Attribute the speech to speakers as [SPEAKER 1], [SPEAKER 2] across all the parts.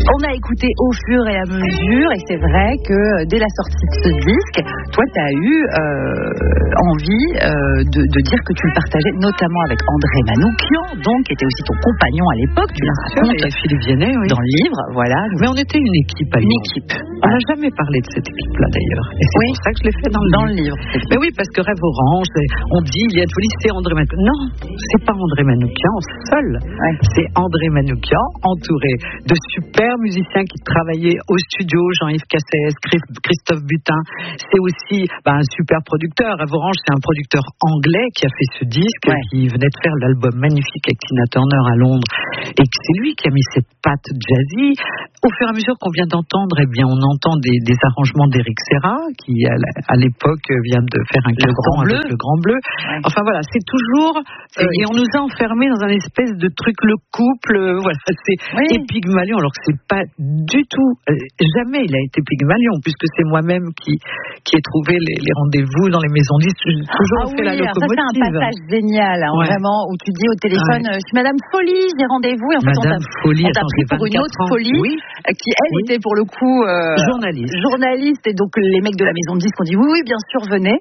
[SPEAKER 1] On a écouté au fur et à mesure, et c'est vrai que dès la sortie de ce disque, toi, tu as eu envie de dire que tu le partageais, notamment avec André Manoukian, donc, qui était aussi ton compagnon à l'époque. Tu la racontes
[SPEAKER 2] et Philippe Viennet, oui.
[SPEAKER 1] Dans le livre, voilà.
[SPEAKER 2] Mais on était une équipe à
[SPEAKER 1] Une équipe.
[SPEAKER 2] On n'a jamais parlé de cette équipe-là, d'ailleurs. Et c'est pour ça que je l'ai fait dans le livre. Mais oui, parce que Rêve Orange, on dit, il y a de folie, c'est André Manoukian. Non, c'est pas André Manoukian seul. Ouais. C'est André Manoukian, entouré de super musiciens qui travaillaient au studio, Jean-Yves Cassès, Christophe Butin. C'est aussi un super producteur. Rêve Orange, c'est un producteur anglais qui a fait ce disque, qui venait de faire l'album magnifique avec Tina Turner à Londres. Et c'est lui qui a mis cette patte jazzy. Au fur et à mesure qu'on vient d'entendre, eh bien, on entend des arrangements d'Éric Serra, qui à l'époque vient de faire un carton avec le Grand Bleu. Ouais. Enfin voilà, c'est toujours... et on nous a enfermés dans un espèce de truc, le couple, voilà, c'est Pygmalion, alors que c'est pas du tout... jamais il a été Pygmalion, puisque c'est moi-même qui ai trouvé les rendez-vous dans les maisons disques. J'ai toujours fait la locomotive.
[SPEAKER 1] Ça, c'est un passage génial, vraiment, où tu dis au téléphone, je suis Madame Folie, j'ai rendez-vous, et en fait, on t'a pris pour une autre Folie, qui elle était pour le coup journaliste, et donc les mecs de la maison de disques ont dit oui bien sûr venez,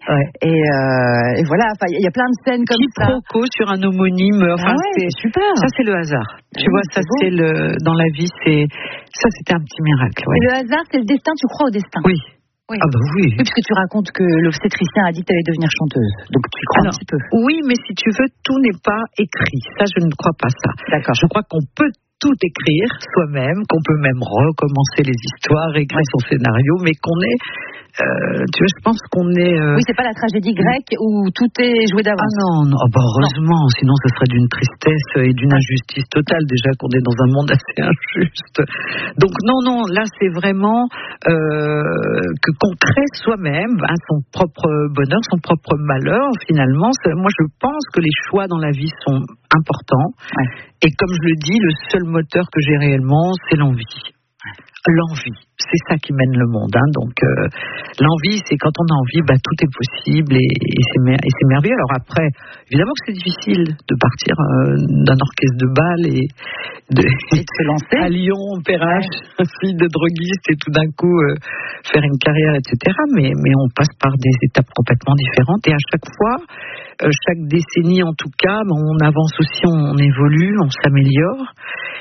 [SPEAKER 1] et voilà, il y a plein de scènes comme ça.
[SPEAKER 2] Quiproquo sur un homonyme,
[SPEAKER 1] c'est super.
[SPEAKER 2] Ça c'est le hasard. Tu vois, ça c'est dans la vie, c'était un petit miracle.
[SPEAKER 1] Et le hasard, c'est le destin. Tu crois au destin?
[SPEAKER 2] Oui.
[SPEAKER 1] Oui.
[SPEAKER 2] Ah bah oui.
[SPEAKER 1] Puisque tu racontes que l'obstétricien a dit que tu allais devenir chanteuse. Donc tu y crois un petit peu.
[SPEAKER 2] Oui, mais si tu veux, tout n'est pas écrit. Ça, je ne crois pas ça.
[SPEAKER 1] D'accord.
[SPEAKER 2] Je crois qu'on peut tout écrire soi-même, qu'on peut même recommencer les histoires, écrire son scénario, mais qu'on est... tu vois, je pense qu'on est...
[SPEAKER 1] Oui, c'est pas la tragédie grecque où tout est joué d'avance.
[SPEAKER 2] Ah non. Heureusement, sinon ce serait d'une tristesse et d'une injustice totale, déjà qu'on est dans un monde assez injuste. Donc non, là c'est vraiment qu'on crée soi-même son propre bonheur, son propre malheur, finalement. Moi, je pense que les choix dans la vie sont importants. Ouais. Et comme je le dis, le seul moteur que j'ai réellement, c'est l'envie. L'envie, c'est ça qui mène le monde. Donc, l'envie, c'est quand on a envie, tout est possible et c'est merveilleux. Alors après, évidemment que c'est difficile de partir d'un orchestre de bal et de
[SPEAKER 1] se lancer
[SPEAKER 2] à Lyon, Perrache, fille de droguiste et tout d'un coup faire une carrière, etc. Mais on passe par des étapes complètement différentes et à chaque fois, chaque décennie en tout cas, on avance aussi, on évolue, on s'améliore.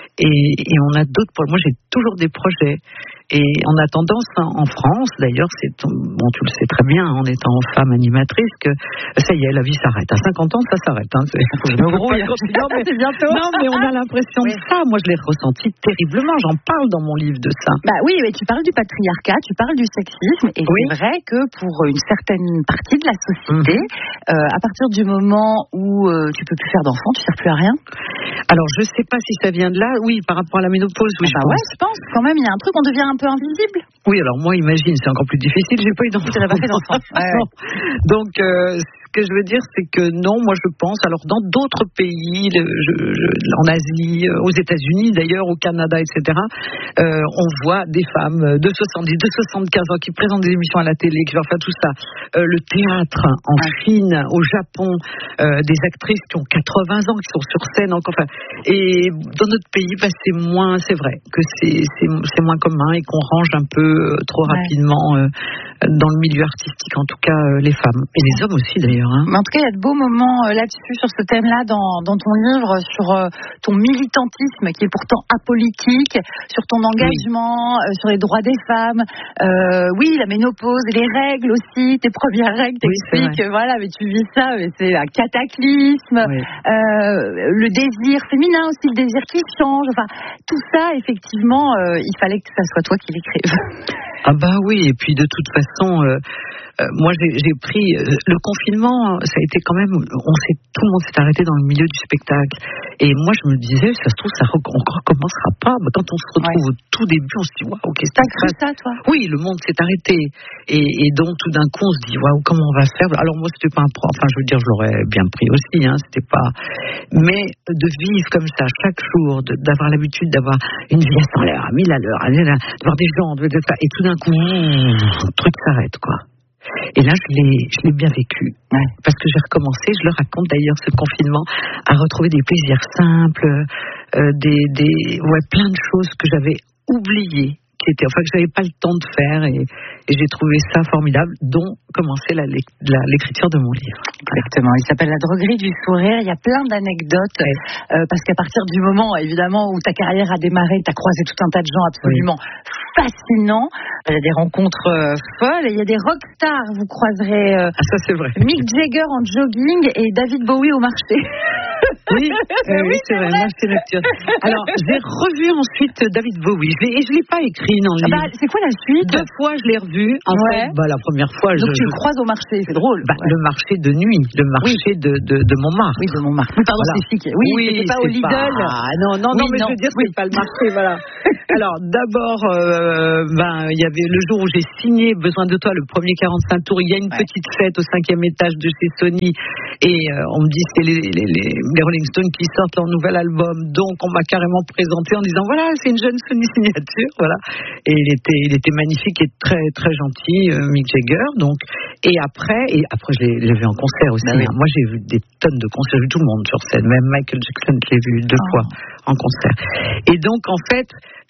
[SPEAKER 2] Et on a d'autres projets. Moi, j'ai toujours des projets. Et on a tendance, en France, d'ailleurs, tu le sais très bien, en étant femme animatrice, que ça y est, la vie s'arrête. À 50 ans, ça s'arrête.
[SPEAKER 1] Je me brouille. C'est bientôt.
[SPEAKER 2] Non, mais on a l'impression de ça. Moi, je l'ai ressenti terriblement. J'en parle dans mon livre de ça.
[SPEAKER 1] Oui, mais tu parles du patriarcat, tu parles du sexisme. Et c'est vrai que pour une certaine partie de la société, à partir du moment où tu peux plus faire d'enfants, tu ne sers plus à rien.
[SPEAKER 2] Alors, je ne sais pas si ça vient de là. Oui, par rapport à la ménopause, oui,
[SPEAKER 1] je pense. Quand même, il y a un truc, on devient un peu invisible.
[SPEAKER 2] Oui, alors moi, imagine, c'est encore plus difficile. J'ai pas eu d'enfant.
[SPEAKER 1] Tu n'as pas fait d'enfant.
[SPEAKER 2] Donc, ce que je veux dire, c'est que non, moi je pense, alors dans d'autres pays, en Asie, aux États-Unis d'ailleurs, au Canada, etc., on voit des femmes de 70, de 75 ans qui présentent des émissions à la télé, qui leur font tout ça. Le théâtre en Chine, au Japon, des actrices qui ont 80 ans, qui sont sur scène, enfin, et dans notre pays, c'est vrai que c'est moins commun et qu'on range un peu trop rapidement dans le milieu artistique, en tout cas les femmes et les hommes aussi d'ailleurs.
[SPEAKER 1] Mais en tout cas, il y a de beaux moments là-dessus, sur ce thème-là, dans ton livre, sur ton militantisme qui est pourtant apolitique, sur ton engagement, sur les droits des femmes. La ménopause, les règles aussi, tes premières règles, t'expliques, mais tu vis ça, mais c'est un cataclysme. Le désir féminin aussi, le désir qui change. Enfin, tout ça, effectivement, il fallait que ça soit toi qui l'écrive.
[SPEAKER 2] Ah oui, et puis de toute façon, moi j'ai pris le confinement, ça a été quand même, tout le monde s'est arrêté dans le milieu du spectacle. Et moi je me disais, ça se trouve, on recommencera pas. Quand on se retrouve au tout début, on se dit waouh, qu'est-ce que
[SPEAKER 1] t'as cru ça, toi?
[SPEAKER 2] Oui, le monde s'est arrêté. Et donc tout d'un coup on se dit waouh, comment on va faire? Alors moi c'était pas je l'aurais bien pris aussi, c'était pas. Mais de vivre comme ça chaque jour, d'avoir l'habitude d'avoir une vie à 100 à 1000 à l'heure, de voir des gens, et tout d'un coup, le truc s'arrête, quoi. Et là, je l'ai bien vécu. Parce que j'ai recommencé, je le raconte d'ailleurs, ce confinement, à retrouver des plaisirs simples, plein de choses que j'avais oublié, que j'avais pas le temps de faire, et j'ai trouvé ça formidable, dont commencer l'écriture de mon livre.
[SPEAKER 1] Exactement, il s'appelle La droguerie du sourire. Il y a plein d'anecdotes, parce qu'à partir du moment, évidemment, où ta carrière a démarré, tu as croisé tout un tas de gens absolument fascinants. Il y a des rencontres folles, et il y a des rockstars. Vous croiserez
[SPEAKER 2] ça c'est vrai.
[SPEAKER 1] Mick Jagger en jogging et David Bowie au marché.
[SPEAKER 2] Oui, c'est vrai. Moi, c'est lecture. Alors, j'ai revu ensuite David Bowie, et je l'ai pas écrit dans le livre.
[SPEAKER 1] C'est quoi la suite?
[SPEAKER 2] 2 fois, je l'ai revu. En fait, la première fois,
[SPEAKER 1] donc tu le croises au marché, c'est drôle.
[SPEAKER 2] Le marché de nuit, le marché de Montmartre.
[SPEAKER 1] Oui, de Montmartre. Pardon, c'est chic. Oui, c'était pas au Lidl.
[SPEAKER 2] Non, mais je veux dire, c'est pas le marché, voilà. Alors, d'abord, il y avait le jour où j'ai signé Besoin de toi, le premier 45 tours. Il y a une petite fête au 5e étage de chez Sony, et on me dit c'est les Rolling Stones qui sortent leur nouvel album, donc on m'a carrément présenté en disant voilà, c'est une jeune Sony signature, voilà. Et il était magnifique et très très gentil, Mick Jagger. Donc, et après je l'ai vu en concert aussi. Moi j'ai vu des tonnes de concerts, j'ai vu tout le monde sur scène, même Michael Jackson, je l'ai vu 2 fois en concert. Et donc en fait,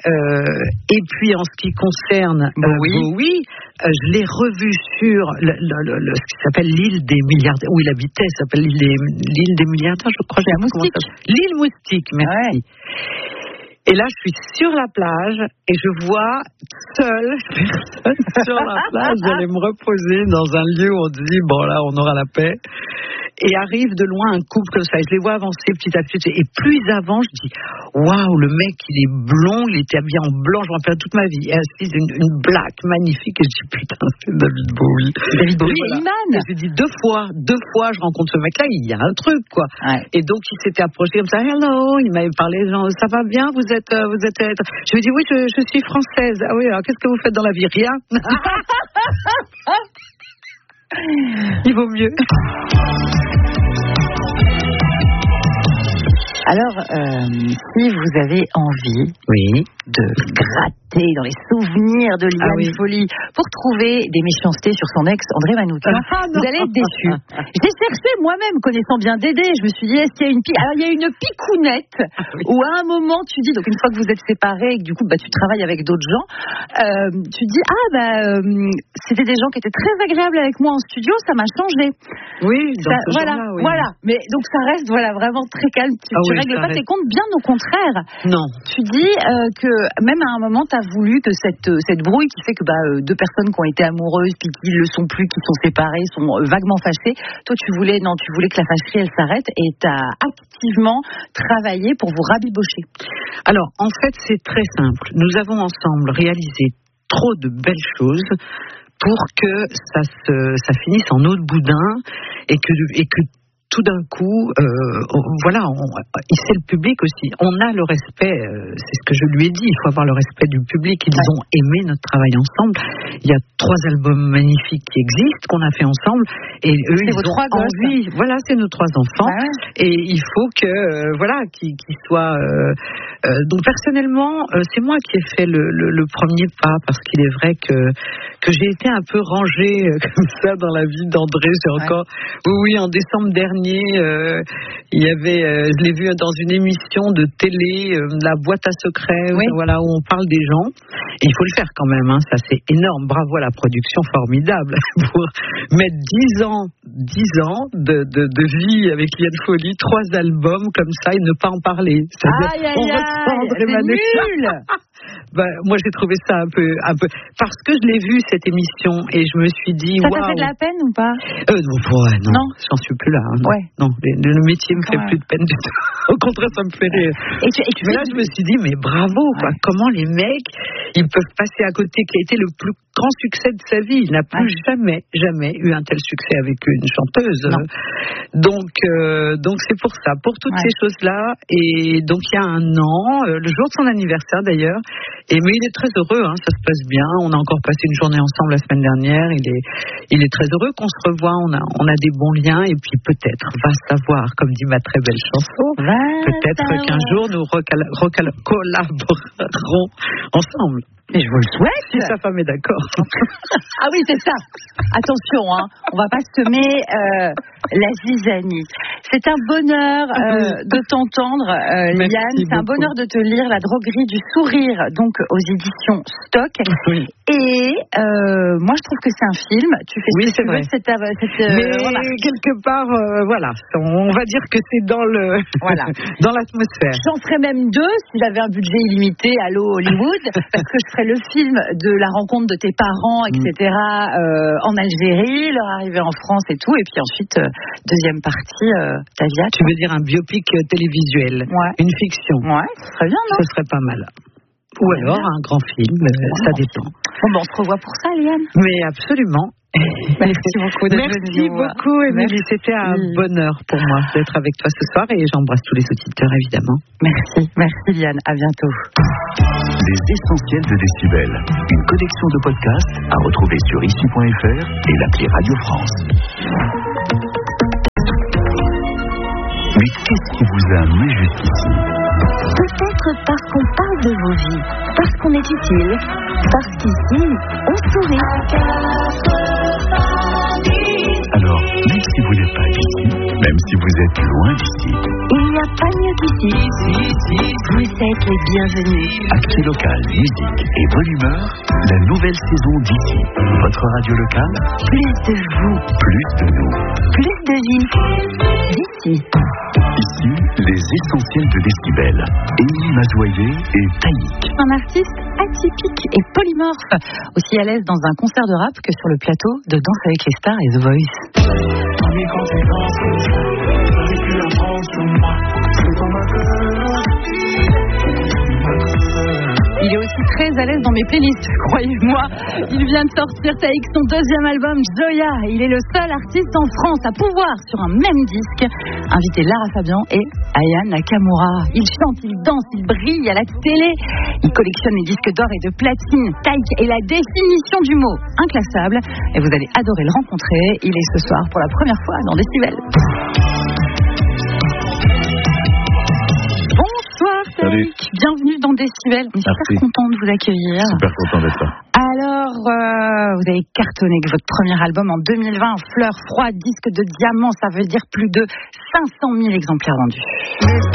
[SPEAKER 2] et puis en ce qui concerne Bowie, je l'ai revu sur ce qui s'appelle l'île des milliardaires, où il habitait, ça s'appelle l'île des milliardaires, je crois. L'île Moustique, merci. Et là, je suis sur la plage et je vois seule personne sur la plage. J'allais me reposer dans un lieu où on dit bon là, on aura la paix. Et arrive de loin un couple comme ça. Et je les vois avancer petit à petit. Et plus avant, je dis waouh, le mec, il est blond, il était habillé en blanc. Je me rappelle toute ma vie. Et assise, une black magnifique. Et je dis putain, c'est David Bowie.
[SPEAKER 1] David Bowie, Iman.
[SPEAKER 2] Et j'ai dit deux fois, je rencontre ce mec-là. Il y a un truc, quoi. Ouais. Et donc, il s'était approché comme ça. Hello, il m'avait parlé. Genre, ça va bien, vous êtes. Je lui ai dit oui, je suis française. Ah oui, alors qu'est-ce que vous faites dans la vie? Rien. Il vaut mieux.
[SPEAKER 1] Alors, si vous avez envie de gratter dans les souvenirs de Liane Folly pour trouver des méchancetés sur son ex André Manoukian, vous allez être déçus. J'ai cherché moi-même, connaissant bien Dédé, je me suis dit, est-ce qu'il y a une Alors, il y a une picounette où à un moment, tu dis, donc une fois que vous êtes séparés et que du coup, tu travailles avec d'autres gens, tu dis, c'était des gens qui étaient très agréables avec moi en studio, ça m'a changé.
[SPEAKER 2] Oui,
[SPEAKER 1] voilà. Mais donc, ça reste vraiment très calme. Tu règles pas tes comptes, bien au contraire.
[SPEAKER 2] Non.
[SPEAKER 1] Tu dis que même à un moment, tu as voulu que cette brouille qui fait que 2 personnes qui ont été amoureuses puis qui ne le sont plus, qui sont séparées, sont vaguement fâchées. Toi, tu voulais que la fâcherie, elle s'arrête, et tu as activement travaillé pour vous rabibocher.
[SPEAKER 2] Alors, en fait, c'est très simple. Nous avons ensemble réalisé trop de belles choses pour que ça finisse en eau de boudin, et que tout d'un coup, c'est le public aussi. On a le respect, c'est ce que je lui ai dit, il faut avoir le respect du public. Ils ont aimé notre travail ensemble. Il y a 3 albums magnifiques qui existent, qu'on a fait ensemble, et eux, ils ont envie. Voilà, c'est nos 3 enfants. Et il faut qu'ils soient. Donc personnellement, c'est moi qui ai fait le premier pas, parce qu'il est vrai que j'ai été un peu rangée comme ça dans la vie d'André. En décembre dernier. Il y avait, je l'ai vu dans une émission de télé, La boîte à secrets, où on parle des gens. Et il faut le faire quand même, ça c'est énorme. Bravo à la production, formidable, pour mettre 10 ans de vie avec Liane Folly, 3 albums comme ça, et ne pas en parler.
[SPEAKER 1] C'est nul.
[SPEAKER 2] Moi j'ai trouvé ça un peu parce que je l'ai vu cette émission, et je me suis dit
[SPEAKER 1] ça t'a fait de la peine ou pas?
[SPEAKER 2] Non, j'en suis plus là. Non, le métier me fait plus de peine du tout. Au contraire, ça me fait rire. Mais là je me suis dit mais bravo, comment les mecs ils peuvent passer à côté, qui a été le plus grand succès de sa vie. Il n'a plus jamais eu un tel succès avec une chanteuse. Donc c'est pour ça, pour toutes ces choses-là. Et donc il y a un an, le jour de son anniversaire d'ailleurs, mais il est très heureux, ça se passe bien. On a encore passé une journée ensemble la semaine dernière. Il est très heureux qu'on se revoie. On a des bons liens, et puis peut-être, va savoir, comme dit ma très belle chanson, peut-être qu'un jour nous collaborerons ensemble.
[SPEAKER 1] Et je vous le souhaite.
[SPEAKER 2] Si sa femme est d'accord.
[SPEAKER 1] Ah oui, c'est ça. Attention, on va pas semer La zizanie. C'est un bonheur de t'entendre, Liane. C'est un bonheur de te lire La droguerie du sourire, donc aux éditions Stock.
[SPEAKER 2] Oui.
[SPEAKER 1] Et moi, je trouve que c'est un film. Tu fais
[SPEAKER 2] oui,
[SPEAKER 1] ce que tu veux.
[SPEAKER 2] Mais voilà. Quelque part, voilà. On va dire que c'est dans dans l'atmosphère.
[SPEAKER 1] J'en ferais même 2 si j'avais un budget illimité. Allô Hollywood, parce que je ferais le film de la rencontre de tes parents, etc. En Algérie, leur arrivée en France et tout, et puis ensuite deuxième partie, ta vie.
[SPEAKER 2] Tu veux dire un biopic télévisuel, une fiction.
[SPEAKER 1] Ouais, ce serait bien, non?
[SPEAKER 2] Ce serait pas mal. Ou alors un grand film, ça dépend.
[SPEAKER 1] Bon, on se revoit pour ça, Liane.
[SPEAKER 2] Mais absolument.
[SPEAKER 1] Merci beaucoup d'être venue.
[SPEAKER 2] Merci beaucoup, Émilie. C'était un bonheur pour moi d'être avec toi ce soir et j'embrasse tous les auditeurs, évidemment.
[SPEAKER 1] Merci Liane. À bientôt.
[SPEAKER 3] Les essentiels de Décibel, une collection de podcasts à retrouver sur ici.fr et l'appli Radio France. Mais qu'est-ce qui vous a amené jusqu'ici?
[SPEAKER 4] Peut-être parce qu'on parle de vos vies, parce qu'on est utile, parce qu'ici, on sourit.
[SPEAKER 3] Alors, même si vous n'êtes pas d'ici, même si vous êtes loin d'ici,
[SPEAKER 4] il n'y a pas mieux qu'ici. Vous êtes les bienvenus.
[SPEAKER 3] Actu local, musique et bonne humeur, la nouvelle saison d'Ici. Votre radio locale.
[SPEAKER 4] Plus de vous.
[SPEAKER 3] Plus de nous.
[SPEAKER 4] Plus de vie. D'ici.
[SPEAKER 3] Ici, les essentiels de Décibel. Émilie Mazoyer et Taïk.
[SPEAKER 1] Un artiste atypique et polymorphe, aussi à l'aise dans un concert de rap que sur le plateau de Danse avec les stars et The Voice. Il est aussi très à l'aise dans mes playlists, croyez-moi. Il vient de sortir Taïk son deuxième album, Joya. Il est le seul artiste en France à pouvoir, sur un même disque, inviter Lara Fabian et Aya Nakamura. Il chante, il danse, il brille à la télé. Il collectionne les disques d'or et de platine. Taïk est la définition du mot inclassable. Et vous allez adorer le rencontrer. Il est ce soir pour la première fois dans Décibel. Bonsoir Taïk, bienvenue dans Décibel. On est super content de vous accueillir.
[SPEAKER 5] Super content d'être là.
[SPEAKER 1] Alors, vous avez cartonné avec votre premier album en 2020, Fleurs froides, disque de diamant, ça veut dire plus de 500 000 exemplaires vendus.